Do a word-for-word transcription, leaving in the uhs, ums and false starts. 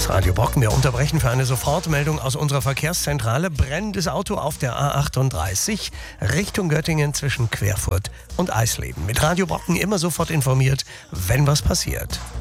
ist Radio Brocken. Wir unterbrechen für eine Sofortmeldung aus unserer Verkehrszentrale. Brennendes Auto auf der A achtunddreißig Richtung Göttingen zwischen Querfurt und Eisleben. Mit Radio Brocken immer sofort informiert, wenn was passiert.